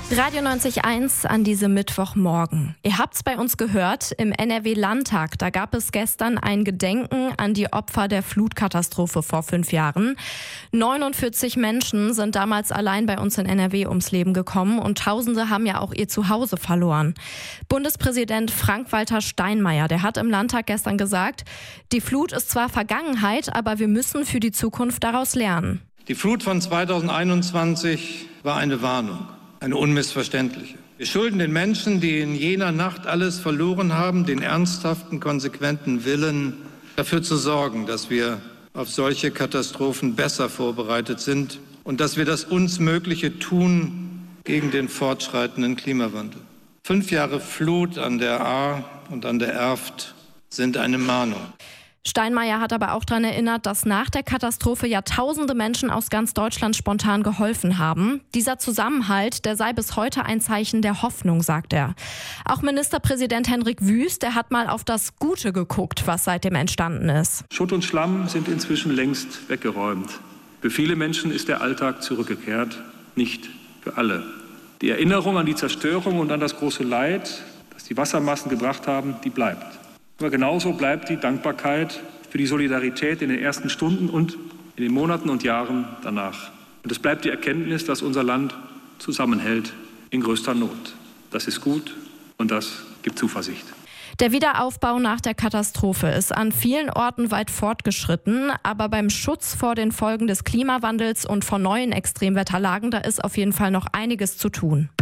Radio 90.1 an diesem Mittwochmorgen. Ihr habt's bei uns gehört, im NRW-Landtag, da gab es gestern ein Gedenken an die Opfer der Flutkatastrophe vor 5 Jahren. 49 Menschen sind damals allein bei uns in NRW ums Leben gekommen und Tausende haben ja auch ihr Zuhause verloren. Bundespräsident Frank-Walter Steinmeier, der hat im Landtag gestern gesagt, die Flut ist zwar Vergangenheit, aber wir müssen für die Zukunft daraus lernen. Die Flut von 2021 war eine Warnung. Eine unmissverständliche. Wir schulden den Menschen, die in jener Nacht alles verloren haben, den ernsthaften, konsequenten Willen, dafür zu sorgen, dass wir auf solche Katastrophen besser vorbereitet sind und dass wir das uns Mögliche tun gegen den fortschreitenden Klimawandel. 5 Jahre Flut an der Ahr und an der Erft sind eine Mahnung. Steinmeier hat aber auch daran erinnert, dass nach der Katastrophe ja tausende Menschen aus ganz Deutschland spontan geholfen haben. Dieser Zusammenhalt, der sei bis heute ein Zeichen der Hoffnung, sagt er. Auch Ministerpräsident Hendrik Wüst, der hat mal auf das Gute geguckt, was seitdem entstanden ist. Schutt und Schlamm sind inzwischen längst weggeräumt. Für viele Menschen ist der Alltag zurückgekehrt, nicht für alle. Die Erinnerung an die Zerstörung und an das große Leid, das die Wassermassen gebracht haben, die bleibt. Aber genauso bleibt die Dankbarkeit für die Solidarität in den ersten Stunden und in den Monaten und Jahren danach. Und es bleibt die Erkenntnis, dass unser Land zusammenhält in größter Not. Das ist gut und das gibt Zuversicht. Der Wiederaufbau nach der Katastrophe ist an vielen Orten weit fortgeschritten, aber beim Schutz vor den Folgen des Klimawandels und vor neuen Extremwetterlagen, da ist auf jeden Fall noch einiges zu tun.